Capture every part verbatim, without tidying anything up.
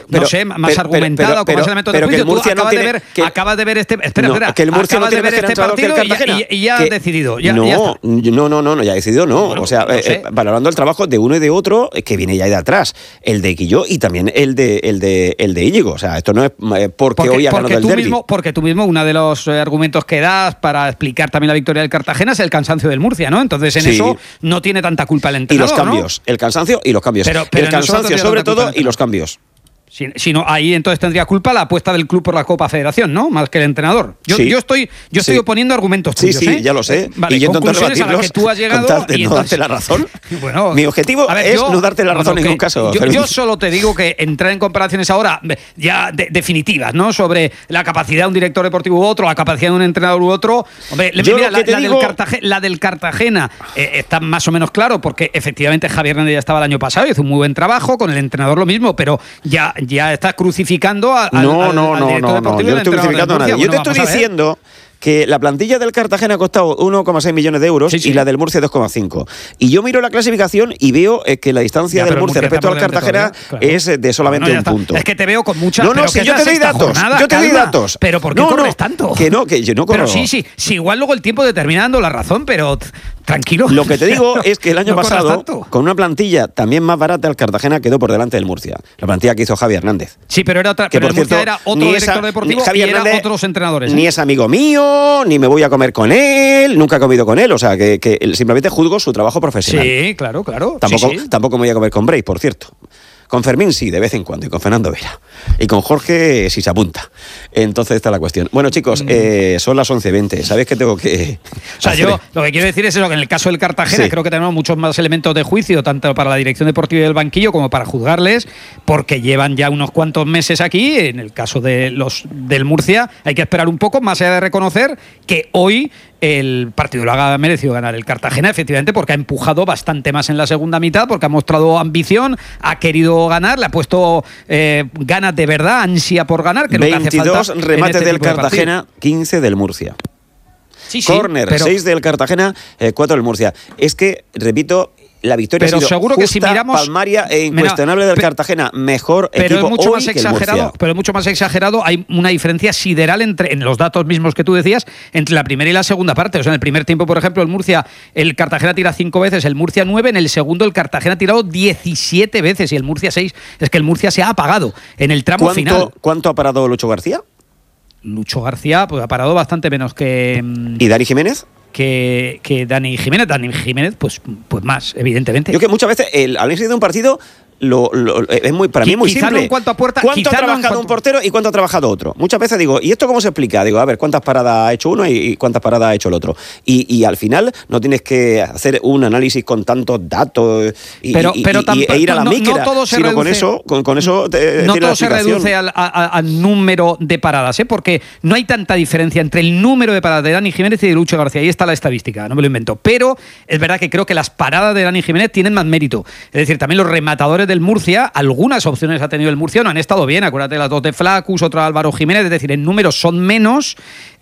no sé, más pero, argumentada pero, o con más elementos pero, de juicio. pero que el Murcia Tú acabas, no de tiene, ver, que, acabas de ver este... Espera, no, espera. Que el Murcia acabas no tiene de ver este partido y, y, y ya has decidido. Ya, no, ya está. no, no, no, no, ya ha decidido, no. Bueno, o sea, no sé. eh, valorando el trabajo de uno y de otro, que viene ya de atrás. El de Guilló y también el de el de, el de Íñigo. O sea, esto no es eh, porque, porque hoy ha ganado el derbi. Mismo, porque tú mismo, uno de los eh, argumentos que das para explicar también la victoria del Cartagena es el cansancio del Murcia, ¿no? Entonces en sí. eso no tiene tanta culpa el entrenador. Y los cambios, ¿no? el cansancio y los cambios. Pero, pero el cansancio sobre todo y los cambios. Si, si no, ahí entonces tendría culpa la apuesta del club por la Copa Federación, ¿no? Más que el entrenador. Yo, sí. yo estoy, yo estoy sí. oponiendo argumentos tuyos, Sí, sí, ¿eh? ya lo sé. Eh, vale, y yo intento rebatirlos a las que tú has llegado con tal de y no entonces, darte la razón. Bueno, mi objetivo ver, es yo, no darte la razón bueno, en ningún caso. Yo, yo solo te digo que entrar en comparaciones ahora ya de, definitivas, ¿no? Sobre la capacidad de un director deportivo u otro, la capacidad de un entrenador u otro. Hombre, yo mira, la, la, digo... del Cartagena, la del Cartagena eh, está más o menos claro porque efectivamente Javier Hernández ya estaba el año pasado y hizo un muy buen trabajo, con el entrenador lo mismo, pero ya, ya está crucificando al, no, al, no, al no, no, no, yo no estoy crucificando a nadie. Yo te estoy diciendo que la plantilla del Cartagena ha costado uno coma seis millones de euros sí, sí. y la del Murcia dos coma cinco. Y yo miro la clasificación y veo eh, que la distancia ya, del Murcia, Murcia respecto al Cartagena claro. es de solamente no, un punto. Es que te veo con mucha... No, no, si yo te doy datos, jornada, yo te doy datos. Pero ¿por qué no, corres no, tanto? Que no, que yo no corro. Pero sí, sí, sí, igual luego el tiempo determina dando la razón, pero tranquilo. Lo que te digo es que el año no pasado, con una plantilla también más barata, el Cartagena quedó por delante del Murcia. La plantilla que hizo Javier Hernández. Sí, pero era otra, que pero por el Murcia cierto, era otro director esa, deportivo Javier y era Hernández, otros entrenadores. ¿eh? Ni es amigo mío, ni me voy a comer con él, nunca he comido con él, o sea, que, que simplemente juzgo su trabajo profesional. Sí, claro, claro. Tampoco, sí, sí. tampoco me voy a comer con Bray, por cierto. Con Fermín sí, de vez en cuando, y con Fernando Vera. Y con Jorge si se apunta. Entonces está la cuestión. Bueno, chicos, eh, son las once veinte. ¿Sabéis que tengo que...? O sea, hacer? yo lo que quiero decir es eso, que en el caso del Cartagena sí. creo que tenemos muchos más elementos de juicio, tanto para la dirección deportiva y del banquillo como para juzgarles, porque llevan ya unos cuantos meses aquí. En el caso de los del Murcia hay que esperar un poco, más allá de reconocer que hoy el partido lo ha merecido ganar el Cartagena, efectivamente, porque ha empujado bastante más en la segunda mitad, porque ha mostrado ambición, ha querido ganar, le ha puesto eh, ganas de verdad, ansia por ganar, que veintidós es lo que hace falta remates en este del Cartagena, de quince del Murcia. Sí, sí, Corner, pero... seis del Cartagena, eh, cuatro del Murcia. Es que, repito, la victoria pero ha sido seguro justa, que si miramos, palmaria e incuestionable del Cartagena. Mejor pero equipo es mucho hoy más que el exagerado, Murcia. pero es mucho más exagerado. Hay una diferencia sideral entre, en los datos mismos que tú decías, entre la primera y la segunda parte. O sea, en el primer tiempo, por ejemplo, el Murcia, el Cartagena tira cinco veces, el Murcia nueve. En el segundo, el Cartagena ha tirado diecisiete veces y el Murcia seis. Es que el Murcia se ha apagado en el tramo ¿Cuánto, final. ¿Cuánto ha parado Lucho García? Lucho García pues, ha parado bastante menos que... ¿Y Dani Jiménez? Que, que Dani Jiménez. Dani Jiménez, pues, pues más, evidentemente. Yo que muchas veces el análisis de un partido lo, lo, es muy, para mí es muy quizá simple. No en cuanto a puerta, ¿Cuánto ha trabajado no cuanto... un portero y cuánto ha trabajado otro? Muchas veces digo, ¿y esto cómo se explica? Digo, a ver, ¿cuántas paradas ha hecho uno y, y cuántas paradas ha hecho el otro? Y, y al final no tienes que hacer un análisis con tantos datos y, pero, y, pero y, tampoco, e ir a la no, míquera, no todo se sino reduce, con eso, con, con eso te, no tiene todo se reduce al, a, al número de paradas, ¿eh? Porque no hay tanta diferencia entre el número de paradas de Dani Jiménez y de Lucho García. Ahí está la estadística, no me lo invento. Pero es verdad que creo que las paradas de Dani Jiménez tienen más mérito. Es decir, también los rematadores del Murcia, algunas opciones ha tenido el Murcia, no han estado bien. Acuérdate de las dos de Flacus, otra de Álvaro Jiménez. Es decir, en números son menos,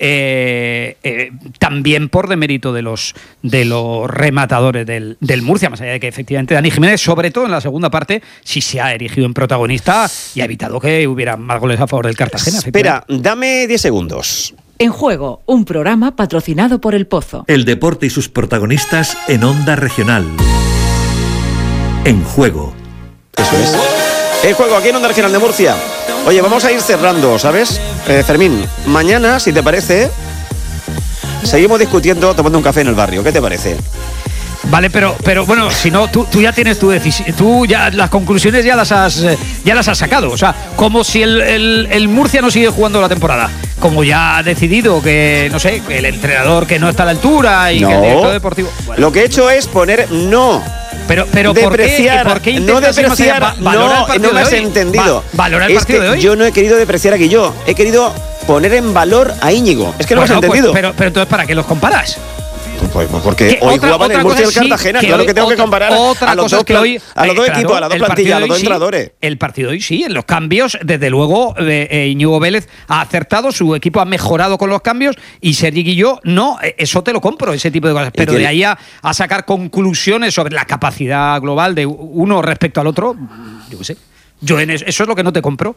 eh, eh, también por demérito de los, de los rematadores del, del Murcia. Más allá de que efectivamente Dani Jiménez, sobre todo en la segunda parte, sí se ha erigido en protagonista y ha evitado que hubiera más goles a favor del Cartagena. Espera, dame diez segundos. En Juego, un programa patrocinado por El Pozo. El deporte y sus protagonistas en Onda Regional. En Juego. Eso es. El Juego aquí en Onda Regional de Murcia. Oye, vamos a ir cerrando, ¿sabes? Eh, Fermín, mañana, si te parece, seguimos discutiendo tomando un café en el barrio. ¿Qué te parece? Vale, pero, pero bueno, si no, tú, tú ya tienes tu decisión, tú ya las conclusiones ya las has, ya las has sacado. O sea, como si el, el, el Murcia no sigue jugando la temporada. Como ya ha decidido que, no sé, que el entrenador que no está a la altura y no, que el director deportivo... Bueno. Lo que he hecho es poner no. Pero, pero depreciar, ¿por qué, ¿por qué no depreciar, va, no, no me has entendido. Va, ¿Valora el es partido que de hoy? Yo no he querido depreciar a Guilló, he querido poner en valor a Íñigo. Es que no bueno, me has entendido. Pues, pero, pero entonces, ¿para qué los comparas? Pues porque hoy otra, jugaban otra el Murcia y el Cartagena, sí, claro que tengo otra, que comparar otra a los dos, que hoy, a los dos eh, equipos, claro, a las dos plantillas, a los dos entrenadores. Sí, el partido de hoy sí, en los cambios, desde luego, eh, eh, Íñigo Vélez ha acertado, su equipo ha mejorado con los cambios y Sergi Guilló, no, eso te lo compro, ese tipo de cosas. Pero de ahí a, a sacar conclusiones sobre la capacidad global de uno respecto al otro, yo qué sé. Yo en eso, eso es lo que no te compro.